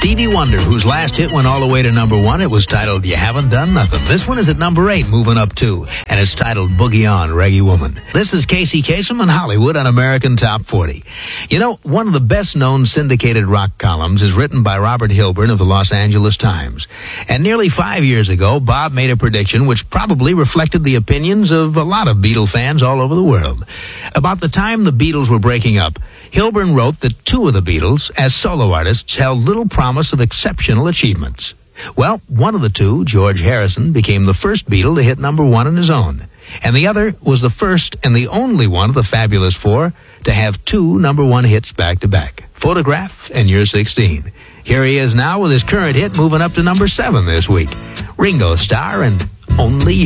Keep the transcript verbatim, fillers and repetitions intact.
Stevie Wonder, whose last hit went all the way to number one. It was titled You Haven't Done Nothing. This one is at number eight, moving up two, and it's titled Boogie On, Reggae Woman. This is Casey Kasem and Hollywood on American Top forty. You know, one of the best-known syndicated rock columns is written by Robert Hilburn of the Los Angeles Times. And nearly five years ago, Bob made a prediction which probably reflected the opinions of a lot of Beatle fans all over the world. About the time the Beatles were breaking up, Hilburn wrote that two of the Beatles, as solo artists, held little promise of exceptional achievements. Well, one of the two, George Harrison, became the first Beatle to hit number one on his own. And the other was the first and the only one of the Fabulous Four to have two number one hits back-to-back. Photograph and You're sixteen. Here he is now with his current hit moving up to number seven this week. Ringo Starr and Only You.